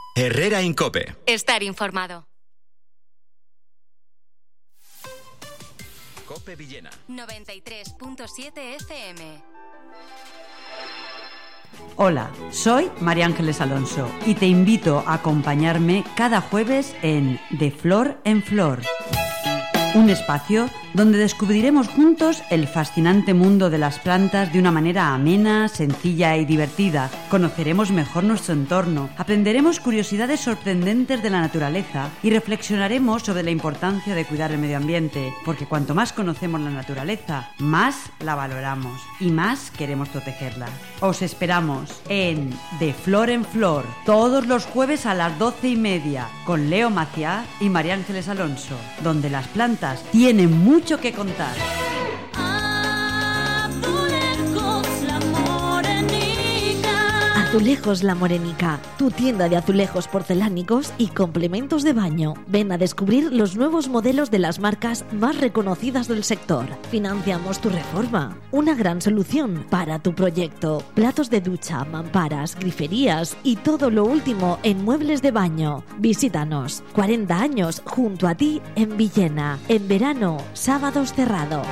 Herrera Incope. Estar informado. Cope Villena. 93.7 FM. Hola, soy María Ángeles Alonso y te invito a acompañarme cada jueves en De Flor en Flor. Un espacio donde descubriremos juntos el fascinante mundo de las plantas de una manera amena, sencilla y divertida. Conoceremos mejor nuestro entorno, aprenderemos curiosidades sorprendentes de la naturaleza y reflexionaremos sobre la importancia de cuidar el medio ambiente, porque cuanto más conocemos la naturaleza, más la valoramos y más queremos protegerla. Os esperamos en De Flor en Flor, todos los jueves a las 12:30, con Leo Maciá y María Ángeles Alonso, donde las plantas tienen mucho que contar. Azulejos La Morenica, tu tienda de azulejos porcelánicos y complementos de baño. Ven a descubrir los nuevos modelos de las marcas más reconocidas del sector. Financiamos tu reforma. Una gran solución para tu proyecto. Platos de ducha, mamparas, griferías y todo lo último en muebles de baño. Visítanos. 40 años junto a ti en Villena. En verano, sábados cerrado.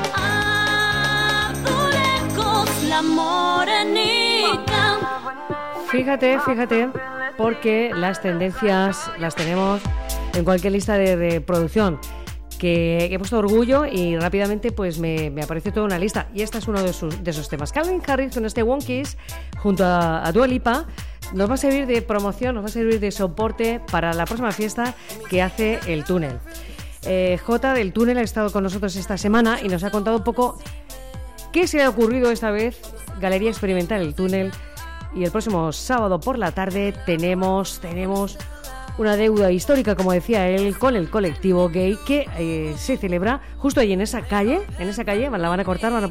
Azulejos La Morenica. Fíjate, porque las tendencias las tenemos en cualquier lista de reproducción que he puesto orgullo y rápidamente pues me aparece toda una lista. Y este es uno de esos temas. Calvin Harris con este Wonkies junto a Dua Lipa nos va a servir de promoción, nos va a servir de soporte para la próxima fiesta que hace El Túnel. Jota del Túnel ha estado con nosotros esta semana y nos ha contado un poco qué se le ha ocurrido esta vez. Galería Experimental El Túnel. Y el próximo sábado por la tarde tenemos una deuda histórica, como decía él, con el colectivo gay que se celebra justo ahí en esa calle, la van a cortar, van a